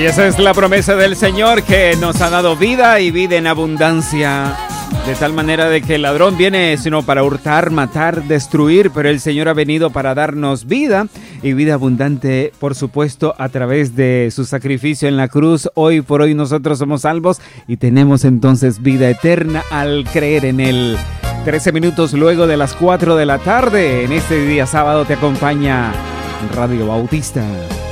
Y esa es la promesa del Señor, que nos ha dado vida y vida en abundancia. De tal manera de que el ladrón viene sino para hurtar, matar, destruir, pero el Señor ha venido para darnos vida y vida abundante, por supuesto, a través de su sacrificio en la cruz. Hoy por hoy nosotros somos salvos y tenemos entonces vida eterna al creer en Él. 13 minutos luego de las 4 de la tarde, en este día sábado te acompaña Radio Bautista.